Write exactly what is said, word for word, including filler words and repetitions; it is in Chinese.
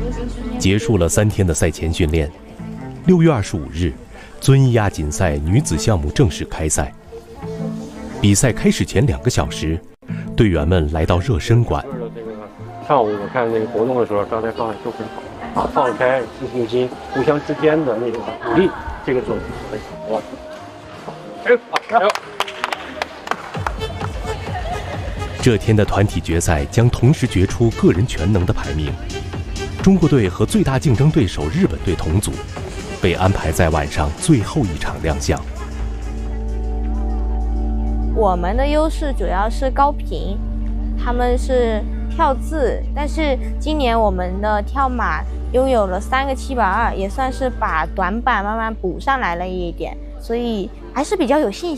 结束了三天的赛前训练，六月二十五日，遵义亚锦赛女子项目正式开赛。比赛开始前两个小时，队员们来到热身馆。 上午我看那个活动的时候，状态放的都很好啊，放开自信心，互相之间的那种鼓励，这个做得很好。加油！加油！ 这天的团体决赛将同时决出个人全能的排名。中国队和最大竞争对手日本队同组，被安排在晚上最后一场亮相。 我们的优势主要是高频，他们是跳自，但是今年我们的跳马拥有了三个七百二，也算是把短板慢慢补上来了一点，所以还是比较有信心。